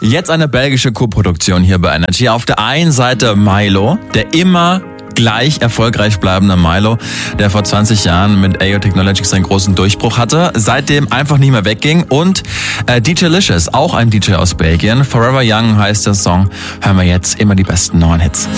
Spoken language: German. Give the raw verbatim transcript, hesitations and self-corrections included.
Jetzt eine belgische Co-Produktion hier bei Energy. Auf der einen Seite Mylo, der immer gleich erfolgreich bleibende Mylo, der vor zwanzig Jahren mit A O Technologies einen großen Durchbruch hatte, seitdem einfach nicht mehr wegging. Und äh, D J Licious, auch ein D J aus Belgien. Forever Young heißt der Song. Hören wir jetzt immer die besten neuen Hits.